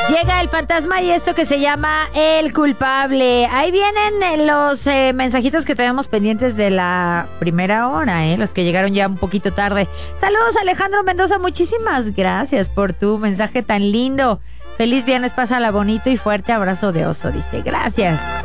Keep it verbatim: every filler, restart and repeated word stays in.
Llega el fantasma y esto que se llama El Culpable. Ahí vienen los eh, mensajitos que tenemos pendientes de la primera hora, eh, los que llegaron ya un poquito tarde. Saludos, Alejandro Mendoza, muchísimas gracias por tu mensaje tan lindo. Feliz viernes, pásala bonito y fuerte abrazo de oso, dice. Gracias.